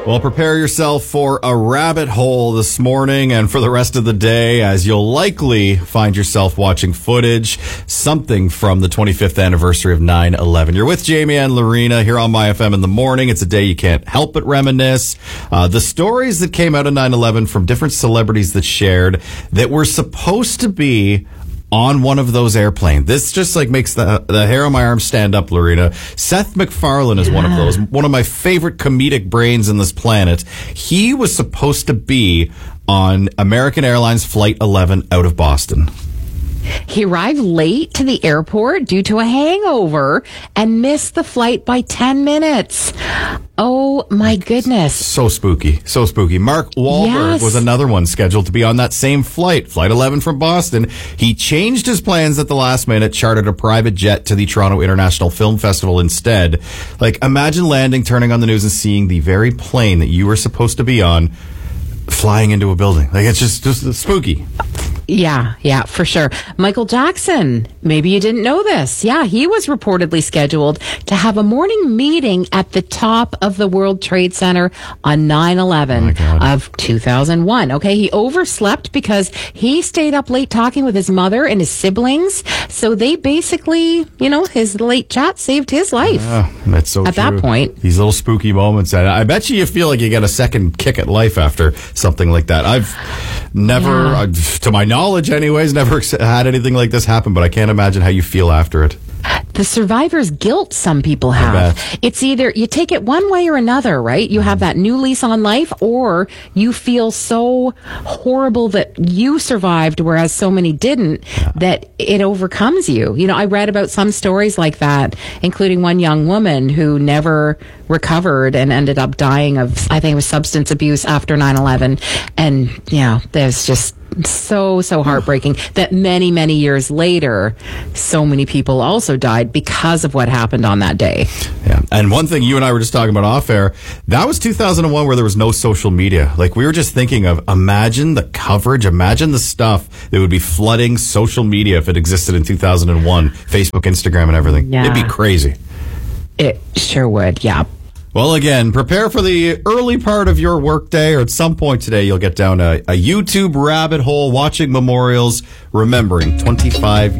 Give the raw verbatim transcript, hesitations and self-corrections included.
Well, prepare yourself for a rabbit hole this morning and for the rest of the day, as you'll likely find yourself watching footage, something from the twenty-fifth anniversary of nine eleven. You're with Jamie and Lorena here on My F M in the morning. It's a day you can't help but reminisce. Uh, the stories that came out of nine eleven from different celebrities that shared that were supposed to be on one of those airplanes. This just like makes the the hair on my arm stand up, Lorena. Seth MacFarlane is one of those. One of my favorite comedic brains in this planet. He was supposed to be on American Airlines Flight eleven out of Boston. He arrived late to the airport due to a hangover and missed the flight by ten minutes. Oh, my goodness. So spooky. So spooky. Mark Wahlberg Yes. was another one scheduled to be on that same flight, Flight eleven from Boston. He changed his plans at the last minute, chartered a private jet to the Toronto International Film Festival instead. Like, imagine landing, turning on the news, and seeing the very plane that you were supposed to be on flying into a building. Like, it's just, just spooky. Yeah, yeah, for sure. Michael Jackson, maybe you didn't know this. Yeah, he was reportedly scheduled to have a morning meeting at the top of the World Trade Center on nine eleven of two thousand one. Okay, he overslept because he stayed up late talking with his mother and his siblings. So they basically, you know, his late chat saved his life. Yeah, that's so At true. that point. These little spooky moments. And I bet you you feel like you get a second kick at life after something like that. I've never, Yeah. uh, to my knowledge anyways, never ex- had anything like this happen, but I can't imagine how you feel after it. The survivor's guilt some people have. bet. It's either you take it one way or another, right? You have that new lease on life, or you feel so horrible that you survived, whereas so many didn't, that it overcomes you. You know, I read about some stories like that, including one young woman who never recovered and ended up dying of, I think it was substance abuse after nine eleven. And, you know, there's just so, so heartbreaking that many, many years later, so many people also died because of what happened on that day. Yeah. And one thing you and I were just talking about off air, that was two thousand one where there was no social media. Like, we were just thinking of, imagine the coverage, imagine the stuff that would be flooding social media if it existed in two thousand one, Facebook, Instagram, and everything. Yeah. It'd be crazy. It sure would, yeah. Well, again, prepare for the early part of your workday, or at some point today, you'll get down a, a YouTube rabbit hole watching memorials, remembering twenty-five